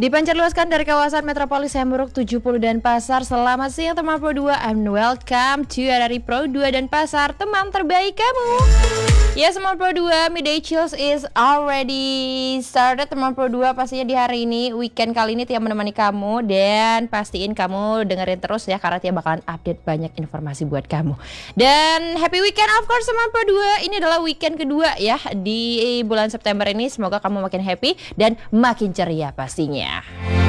Dipancarluaskan dari kawasan Metropolis Hamburg 70 dan Pasar. Selamat siang teman Pro 2, and welcome to dari Pro 2 dan Pasar, teman terbaik kamu. Ya teman Pro 2, Midday Chills is already started teman Pro 2. Pastinya di hari ini, weekend kali ini Tia menemani kamu. Dan pastiin kamu dengerin terus ya, karena Tia bakalan update banyak informasi buat kamu. Dan happy weekend of course teman Pro 2. Ini adalah weekend kedua ya di bulan September ini. Semoga kamu makin happy dan makin ceria pastinya.